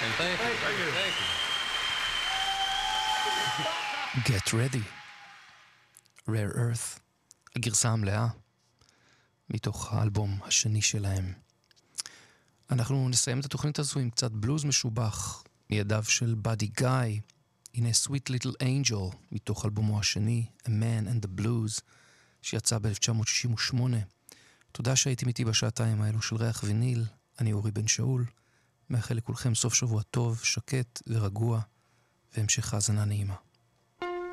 man. Thank you. Get ready. Rare Earth. הגרסה המלאה. מתוך האלבום השני שלהם. אנחנו נסיים את התוכנית הזו עם קצת בלוז משובח. מידיו של באדי גאי. הנה Sweet Little Angel. מתוך אלבומו השני. A Man and the Blues. שיצא ב-1968. תודה שהייתם איתי בשעתיים האלו של ריח ויניל. אני אורי בן שאול. מאחל לכולכם סוף שבוע טוב, שקט ורגוע, והמשך האזנה נעימה.